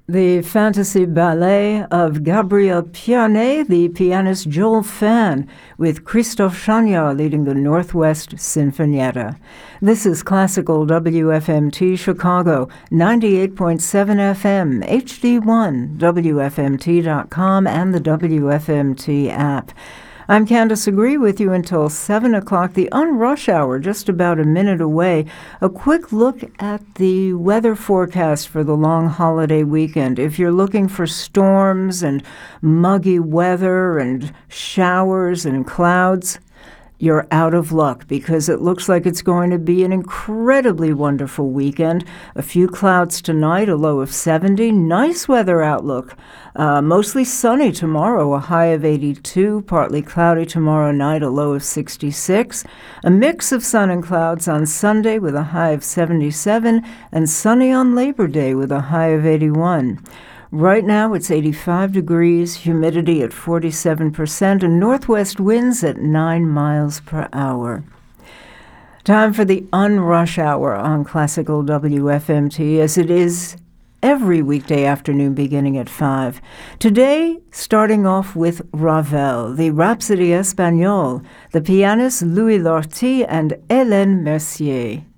The Fantasy Ballet of Gabriel Pianet, the pianist Joel Fan, with Christophe Chagnard leading the Northwest Sinfonietta. This is Classical WFMT Chicago, 98.7 FM, HD1, WFMT.com, and the WFMT app. I'm Candace Agree with you until 7 o'clock, the unrush hour, just about a minute away. A quick look at the weather forecast for the long holiday weekend. If you're looking for storms and muggy weather and showers and clouds, you're out of luck because it looks like it's going to be an incredibly wonderful weekend. A few clouds tonight, a low of 70. Nice weather outlook. Mostly sunny tomorrow, a high of 82. Partly cloudy tomorrow night, a low of 66. A mix of sun and clouds on Sunday with a high of 77. And sunny on Labor Day with a high of 81. Right now, it's 85 degrees, humidity at 47%, and northwest winds at 9 miles per hour. Time for the unrush hour on Classical WFMT, as it is every weekday afternoon beginning at 5. Today, starting off with Ravel, the Rhapsody Espagnole, the pianists Louis Lortie and Hélène Mercier.